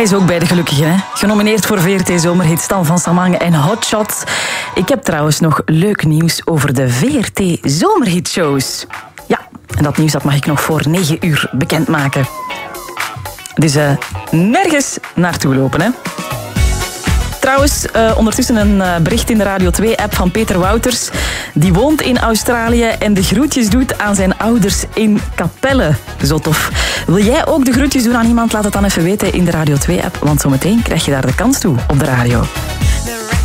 Hij is ook bij de gelukkigen, hè? Genomineerd voor VRT Zomerhit Stan van Samangen en Hot Shots. Ik heb trouwens nog leuk nieuws over de VRT Zomerhitshows. Ja, en dat nieuws dat mag ik nog voor 9 uur bekendmaken. Dus nergens naartoe lopen, hè? Trouwens, ondertussen een bericht in de Radio 2-app van Peter Wouters. Die woont in Australië en de groetjes doet aan zijn ouders in Capelle. Zo tof. Wil jij ook de groetjes doen aan iemand? Laat het dan even weten in de Radio 2-app, want zometeen krijg je daar de kans toe op de radio.